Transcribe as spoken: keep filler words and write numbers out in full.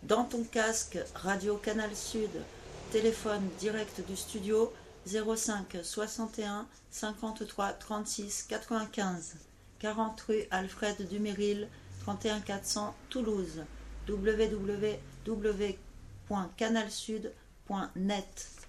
Dans ton casque, Radio Canal Sud, téléphone direct du studio zéro cinq soixante et un cinquante-trois trente-six quatre-vingt-quinze, quarante rue Alfred Duméril, trente et un quatre cents Toulouse, w w w point canal sud point net.